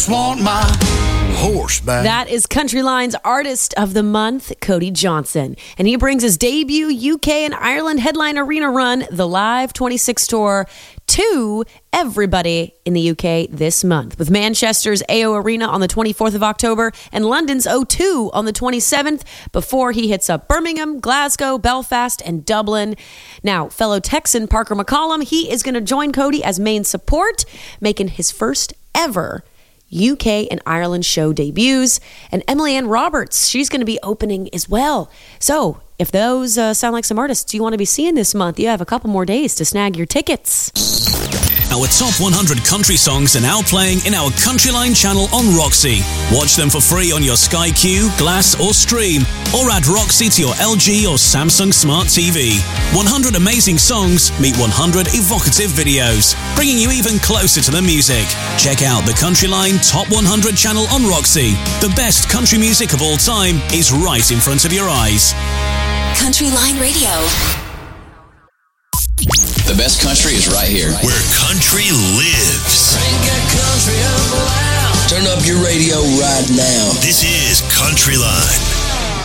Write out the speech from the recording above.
Want my horse back. That is Countryline's Artist of the Month, Cody Johnson. And he brings his debut UK and Ireland headline arena run, the Live 26 tour, to everybody in the UK this month, with Manchester's AO Arena on the 24th of October and London's O2 on the 27th, before he hits up Birmingham, Glasgow, Belfast, and Dublin. Now, fellow Texan Parker McCollum, he is going to join Cody as main support, making his first ever UK and Ireland show debuts. And Emily Ann Roberts, she's going to be opening as well. So if those sound like some artists you want to be seeing this month, you have a couple more days to snag your tickets. Our top 100 country songs are now playing in our Countryline channel on Roxy. Watch them for free on your Sky Q, Glass or Stream, or add Roxy to your LG or Samsung Smart TV. 100 amazing songs meet 100 evocative videos, bringing you even closer to the music. Check out the Countryline Top 100 channel on Roxy. The best country music of all time is right in front of your eyes. Countryline Radio. The best country is right here. Where country lives. Turn up your radio right now. This is Countryline.